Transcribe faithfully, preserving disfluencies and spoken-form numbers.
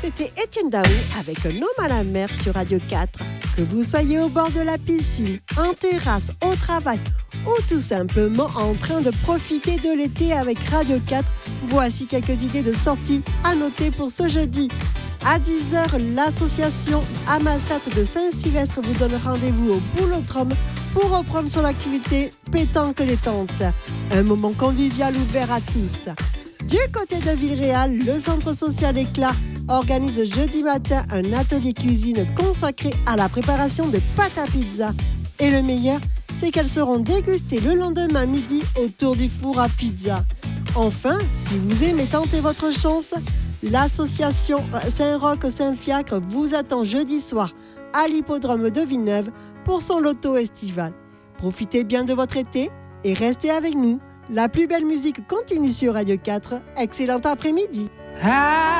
C'était Étienne Daou avec Un homme à la mer sur Radio quatre. Que vous soyez au bord de la piscine, en terrasse, au travail ou tout simplement en train de profiter de l'été avec Radio quatre, voici quelques idées de sorties à noter pour ce jeudi. À dix heures, l'association Amassat de Saint-Sylvestre vous donne rendez-vous au Boulodrome pour reprendre son activité pétanque détente. Un moment convivial ouvert à tous. Du côté de Villeréal, le centre social Éclat organise jeudi matin un atelier cuisine consacré à la préparation de pâtes à pizza. Et le meilleur, c'est qu'elles seront dégustées le lendemain midi autour du four à pizza. Enfin, si vous aimez tenter votre chance, l'association Saint-Roch-Saint-Fiacre vous attend jeudi soir à l'hippodrome de Villeneuve pour son loto estival. Profitez bien de votre été et restez avec nous. La plus belle musique continue sur Radio quatre. Excellent après-midi. Ah